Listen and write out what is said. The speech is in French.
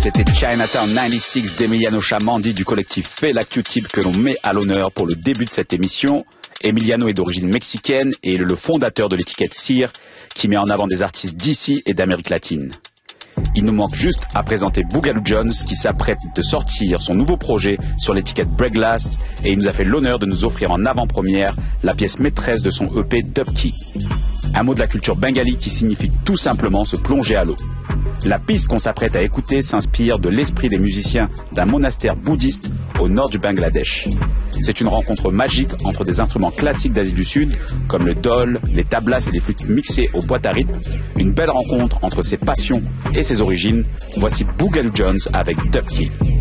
C'était Chinatown 96 d'Emiliano Chamandi du collectif Fela Q-Tip que l'on met à l'honneur pour le début de cette émission. Emiliano est d'origine mexicaine et est le fondateur de l'étiquette Cire qui met en avant des artistes d'ici et d'Amérique latine. Il nous manque juste à présenter Boogaloo Jones qui s'apprête de sortir son nouveau projet sur l'étiquette Breaklast et il nous a fait l'honneur de nous offrir en avant-première la pièce maîtresse de son EP Dubkey. Un mot de la culture bengali qui signifie tout simplement se plonger à l'eau. La piste qu'on s'apprête à écouter s'inspire de l'esprit des musiciens d'un monastère bouddhiste au nord du Bangladesh. C'est une rencontre magique entre des instruments classiques d'Asie du Sud, comme le dhol, les tablas et les flûtes mixées aux boîtes à rythme. Une belle rencontre entre ses passions et ses origines. Voici Boogaloo Jones avec Dubkey.